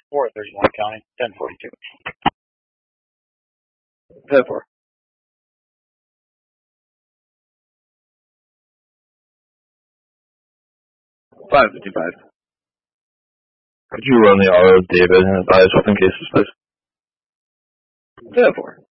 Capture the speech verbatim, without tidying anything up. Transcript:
four thirty-one county, ten forty-two. ten four. five fifty-five. Could you run the auto David and advise weapon cases, please? ten four.